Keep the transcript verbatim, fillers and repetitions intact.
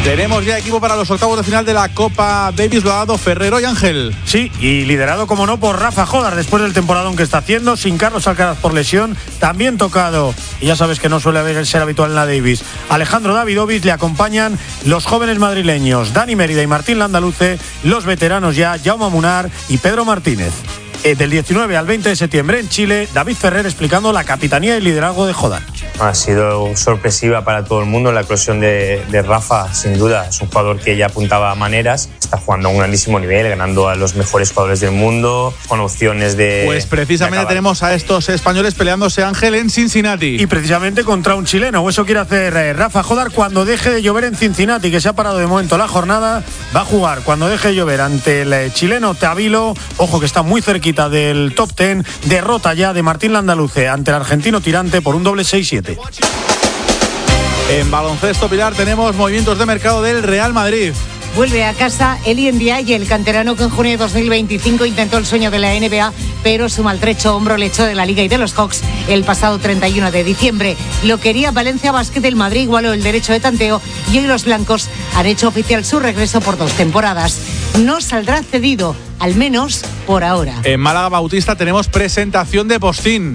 Tenemos ya equipo para los octavos de final de la Copa Davis, lo ha dado Ferrero y Ángel. Sí, y liderado, como no, por Rafa Jodar, después del temporadón que está haciendo, sin Carlos Alcaraz por lesión, también tocado, y ya sabes que no suele haber ser habitual en la Davis, Alejandro Davidovich. Le acompañan los jóvenes madrileños Dani Mérida y Martín Landaluce, los veteranos ya Jaume Munar y Pedro Martínez. Eh, del diecinueve al veinte de septiembre en Chile, David Ferrer explicando la capitanía y liderazgo de Jodar. Ha sido sorpresiva para todo el mundo la eclosión de, de Rafa, sin duda. Es un jugador que ya apuntaba maneras, está jugando a un grandísimo nivel, ganando a los mejores jugadores del mundo, con opciones de... Pues precisamente de tenemos a estos españoles peleándose, Ángel, en Cincinnati. Y precisamente contra un chileno, o eso quiere hacer eh, Rafa Jodar cuando deje de llover en Cincinnati, que se ha parado de momento la jornada. Va a jugar cuando deje de llover ante el eh, chileno Tavilo, ojo que está muy cerquita del top diez, derrota ya de Martín Landaluce ante el argentino Tirante por un doble seis siete. En baloncesto, Pilar, tenemos movimientos de mercado del Real Madrid. Vuelve a casa Eli Ndiaye, el canterano que en junio de dos mil veinticinco intentó el sueño de la N B A, pero su maltrecho hombro le echó de la Liga y de los Hawks el pasado treinta y uno de diciembre. Lo quería Valencia Basket, el Madrid igualó el derecho de tanteo y hoy los blancos han hecho oficial su regreso por dos temporadas. No saldrá cedido, al menos por ahora. En Málaga, Bautista, tenemos presentación de Postín.